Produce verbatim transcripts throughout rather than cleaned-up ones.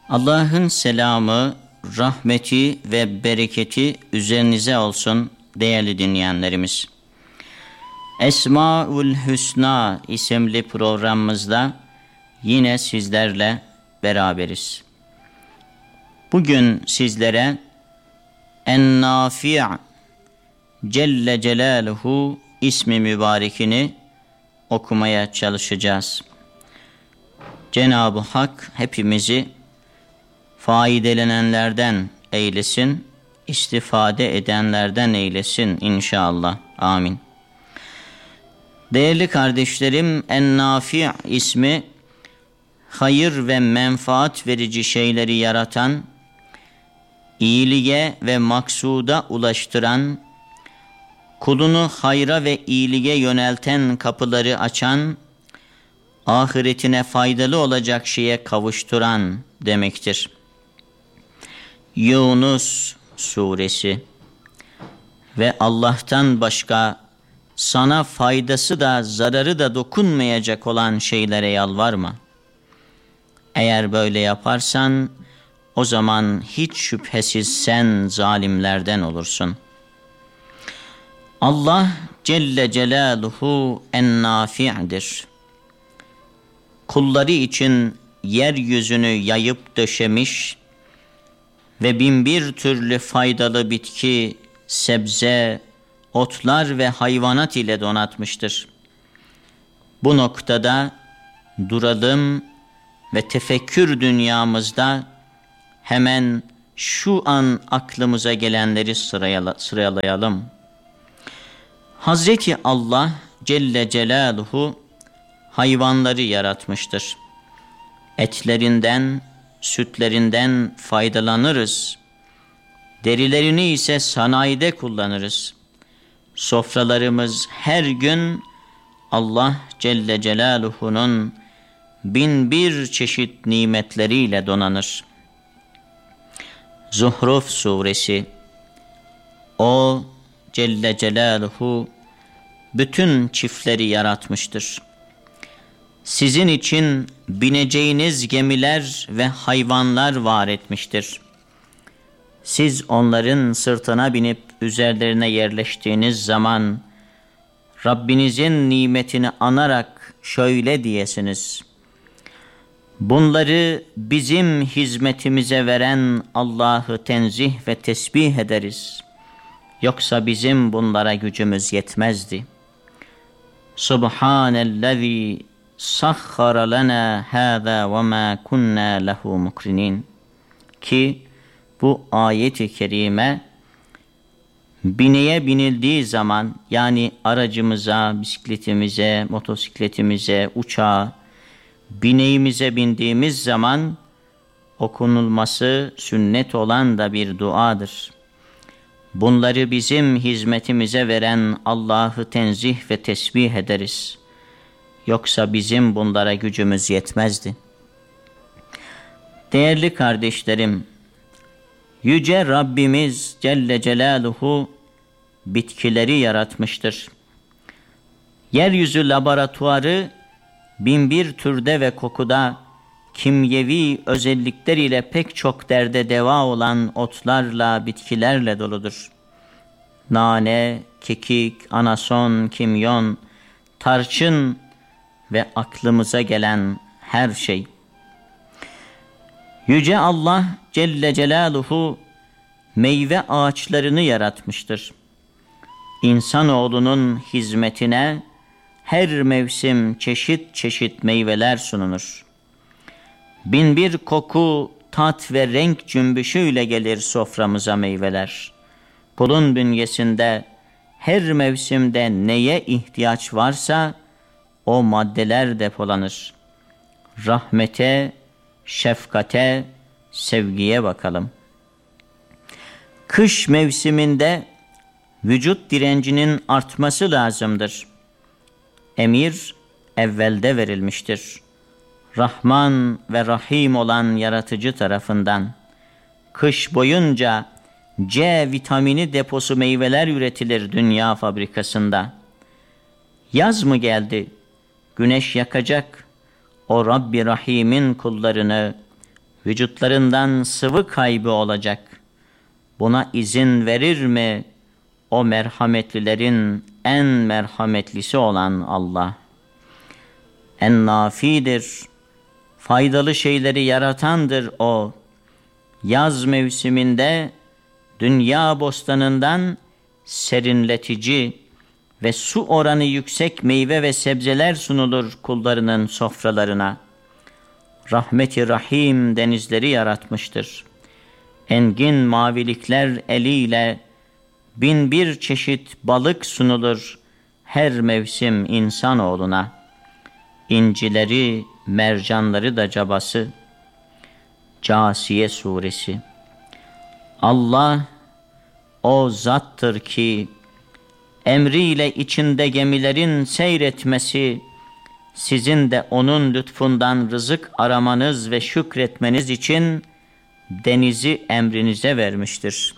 Allah'ın selamı, rahmeti ve bereketi üzerinize olsun değerli dinleyenlerimiz. Esmaül Hüsna isimli programımızda yine sizlerle beraberiz. Bugün sizlere En-Nafi' Celle Celaluhu ismi mübarekini okumaya çalışacağız. Cenab-ı Hak hepimizi faydelenenlerden eylesin, istifade edenlerden eylesin inşallah. Amin. Değerli kardeşlerim, En-Nafi' ismi hayır ve menfaat verici şeyleri yaratan, iyiliğe ve maksuda ulaştıran, kulunu hayra ve iyiliğe yönelten kapıları açan, ahiretine faydalı olacak şeye kavuşturan demektir. Yunus suresi. Ve Allah'tan başka sana faydası da zararı da dokunmayacak olan şeylere yalvarma. Eğer böyle yaparsan o zaman hiç şüphesiz sen zalimlerden olursun. Allah Celle Celaluhu En-Nafi'dir. Kulları için yeryüzünü yayıp döşemiş ve binbir türlü faydalı bitki, sebze, otlar ve hayvanat ile donatmıştır. Bu noktada duralım ve tefekkür dünyamızda hemen şu an aklımıza gelenleri sıralayalım. Hazreti Allah Celle Celaluhu hayvanları yaratmıştır. Etlerinden, sütlerinden faydalanırız. Derilerini ise sanayide kullanırız. Sofralarımız her gün Allah Celle Celaluhu'nun bin bir çeşit nimetleriyle donanır. Zuhruf suresi. O Celle Celaluhu bütün çiftleri yaratmıştır. Sizin için bineceğiniz gemiler ve hayvanlar var etmiştir. Siz onların sırtına binip üzerlerine yerleştiğiniz zaman Rabbinizin nimetini anarak şöyle diyesiniz: bunları bizim hizmetimize veren Allah'ı tenzih ve tesbih ederiz. Yoksa bizim bunlara gücümüz yetmezdi. Subhanellezî sahhara lana hâzâ ve mâ kunnâ lehu mukrinin. Ki bu ayet-i kerime bineye binildiği zaman, yani aracımıza, bisikletimize, motosikletimize, uçağa, bineğimize bindiğimiz zaman okunulması sünnet olan da bir duadır. Bunları bizim hizmetimize veren Allah'ı tenzih ve tesbih ederiz. Yoksa bizim bunlara gücümüz yetmezdi. Değerli kardeşlerim, Yüce Rabbimiz Celle Celaluhu bitkileri yaratmıştır. Yeryüzü laboratuvarı binbir türde ve kokuda kimyevi özellikler ile pek çok derde deva olan otlarla, bitkilerle doludur. Nane, kekik, anason, kimyon, tarçın ve aklımıza gelen her şey. Yüce Allah Celle Celaluhu meyve ağaçlarını yaratmıştır. İnsanoğlunun hizmetine her mevsim çeşit çeşit meyveler sunulur. Binbir koku, tat ve renk cümbüşüyle gelir soframıza meyveler. Kulun bünyesinde her mevsimde neye ihtiyaç varsa o maddeler depolanır. Rahmete, şefkate, sevgiye bakalım. Kış mevsiminde vücut direncinin artması lazımdır. Emir evvelde verilmiştir. Rahman ve Rahim olan yaratıcı tarafından. Kış boyunca C vitamini deposu meyveler üretilir dünya fabrikasında. Yaz mı geldi? Güneş yakacak. O Rabbi Rahim'in kullarını vücutlarından sıvı kaybı olacak. Buna izin verir mi o merhametlilerin en merhametlisi olan Allah? En nafidir, faydalı şeyleri yaratandır o. Yaz mevsiminde dünya bostanından serinletici ve su oranı yüksek meyve ve sebzeler sunulur kullarının sofralarına. Rahmet-i Rahim denizleri yaratmıştır. Engin mavilikler eliyle bin bir çeşit balık sunulur her mevsim insanoğluna. İncileri, mercanları da cabası. Câsiye suresi. Allah o zattır ki emriyle içinde gemilerin seyretmesi, sizin de onun lütfundan rızık aramanız ve şükretmeniz için denizi emrinize vermiştir.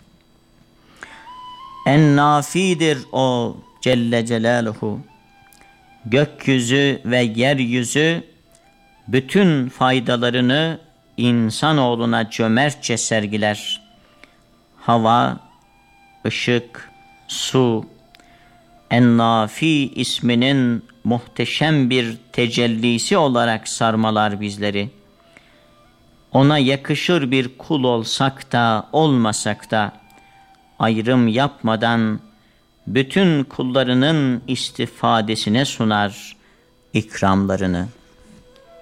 En nafidir o Celle Celaluhu. Gökyüzü ve yeryüzü bütün faydalarını insanoğluna cömertçe sergiler. Hava, ışık, su, En-Nafi isminin muhteşem bir tecellisi olarak sarmalar bizleri. Ona yakışır bir kul olsak da olmasak da ayrım yapmadan bütün kullarının istifadesine sunar ikramlarını.